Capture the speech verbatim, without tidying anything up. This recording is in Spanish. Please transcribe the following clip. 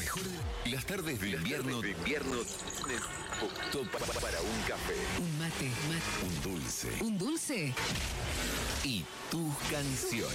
mejor de las tardes de invierno. De invierno optó pa- para un café, Un mate, mate. Un dulce. ¿Un dulce? Y tus canciones.